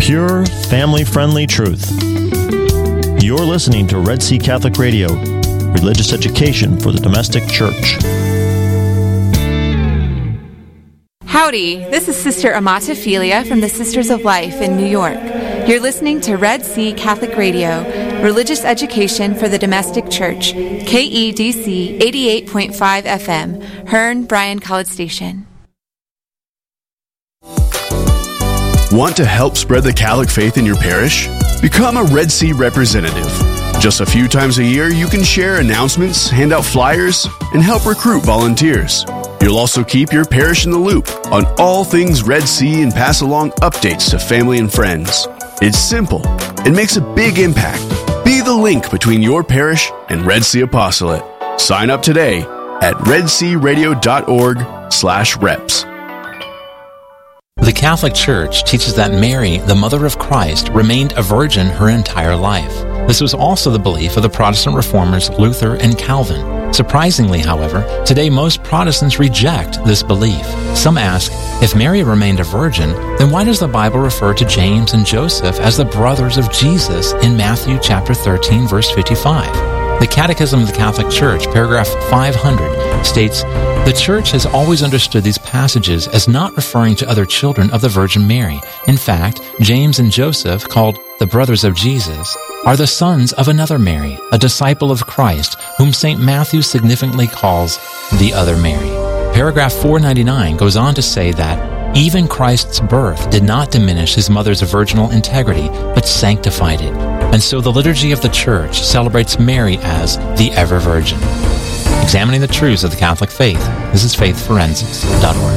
pure, family-friendly truth. You're listening to Red Sea Catholic Radio, religious education for the domestic church. Howdy, this is Sister Amata Philia from the Sisters of Life in New York. You're listening to Red Sea Catholic Radio, religious education for the domestic church, KEDC 88.5 FM, Hearn, Bryan College Station. Want to help spread the Catholic faith in your parish? Become a Red Sea representative. Just a few times a year, you can share announcements, hand out flyers, and help recruit volunteers. You'll also keep your parish in the loop on all things Red Sea and pass along updates to family and friends. It's simple. It makes a big impact. Be the link between your parish and Red Sea Apostolate. Sign up today at redsearadio.org/reps. The Catholic Church teaches that Mary, the Mother of Christ, remained a virgin her entire life. This was also the belief of the Protestant reformers Luther and Calvin. Surprisingly, however, today most Protestants reject this belief. Some ask, if Mary remained a virgin, then why does the Bible refer to James and Joseph as the brothers of Jesus in Matthew chapter 13, verse 55? The Catechism of the Catholic Church, paragraph 500, states, "The Church has always understood these passages as not referring to other children of the Virgin Mary. In fact, James and Joseph, called the brothers of Jesus, are the sons of another Mary, a disciple of Christ, whom St. Matthew significantly calls the other Mary." Paragraph 499 goes on to say that even Christ's birth did not diminish his mother's virginal integrity, but sanctified it. And so the liturgy of the Church celebrates Mary as the ever Virgin. Examining the truths of the Catholic faith, this is faithforensics.org.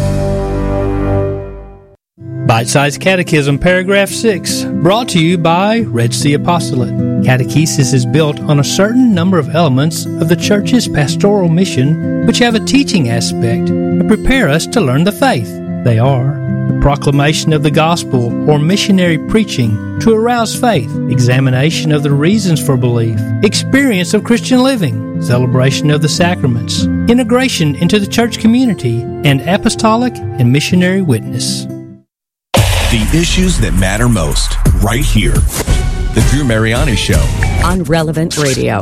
Bite-Sized Catechism, Paragraph 6, brought to you by Red Sea Apostolate. Catechesis is built on a certain number of elements of the Church's pastoral mission, which have a teaching aspect and prepare us to learn the faith. They are the proclamation of the gospel or missionary preaching to arouse faith, examination of the reasons for belief, experience of Christian living, celebration of the sacraments, integration into the church community, and apostolic and missionary witness. The issues that matter most, right here. The Drew Mariani Show. On Relevant Radio.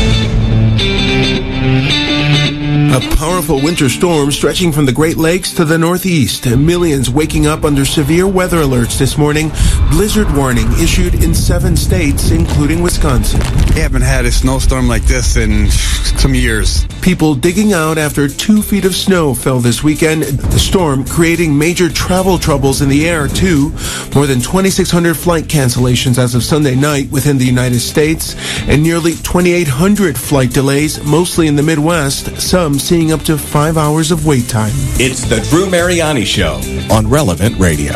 A powerful winter storm stretching from the Great Lakes to the Northeast. Millions waking up under severe weather alerts this morning. Blizzard warning issued in 7 states, including Wisconsin. We haven't had a snowstorm like this in some years. People digging out after 2 feet of snow fell this weekend. The storm creating major travel troubles in the air, too. More than 2,600 flight cancellations as of Sunday night within the United States, and nearly 2,800 flight delays, mostly in the Midwest, some seeing up to 5 hours of wait time. It's the Drew Mariani Show on Relevant Radio.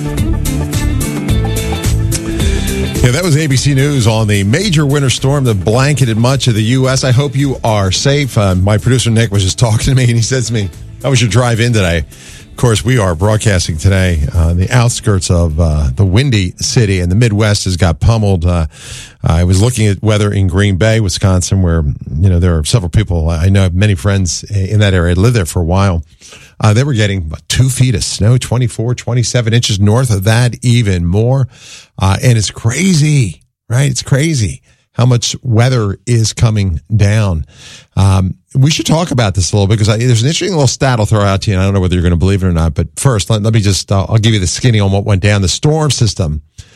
Yeah, that was ABC News on the major winter storm that blanketed much of the U.S. I hope you are safe. My producer, Nick, was just talking to me, and he says to me, how was your drive in today? Of course, we are broadcasting today on the outskirts of the Windy City, and the Midwest has got pummeled. I was looking at weather in Green Bay, Wisconsin, where, you know, there are several people. I know many friends in that area, lived there for a while. They were getting 2 feet of snow, 24, 27 inches north of that, even more. And it's crazy, right? It's crazy how much weather is coming down. We should talk about this a little bit because there's an interesting little stat I'll throw out to you, and I don't know whether you're going to believe it or not. But first, let me just, I'll give you the skinny on what went down. The storm system